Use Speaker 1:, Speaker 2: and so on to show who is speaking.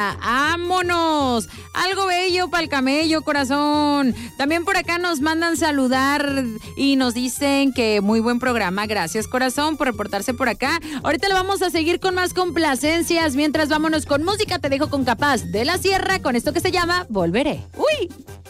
Speaker 1: ¡Vámonos! Algo bello para el camello, corazón. También por acá nos mandan saludar y nos dicen que muy buen programa. Gracias, corazón, por reportarse por acá. Ahorita le vamos a seguir con más complacencias. Mientras vámonos con música, te dejo con Capaz de la Sierra con esto que se llama Volveré. ¡Uy!